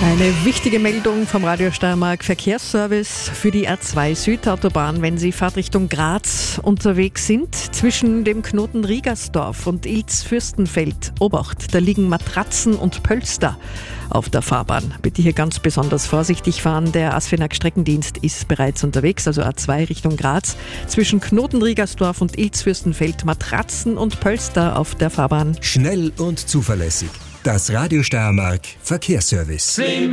Eine wichtige Meldung vom Radio Steiermark Verkehrsservice für die A2 Südautobahn, wenn Sie Fahrtrichtung Graz unterwegs sind. Zwischen dem Knoten Riegersdorf und Ilz-Fürstenfeld. Obacht, da liegen Matratzen und Pölster auf der Fahrbahn. Bitte hier ganz besonders vorsichtig fahren. Der ASFINAG Streckendienst ist bereits unterwegs, also A2 Richtung Graz. Zwischen Knoten Riegersdorf und Ilz-Fürstenfeld Matratzen und Pölster auf der Fahrbahn. Schnell und zuverlässig. Das Radio Steiermark Verkehrsservice.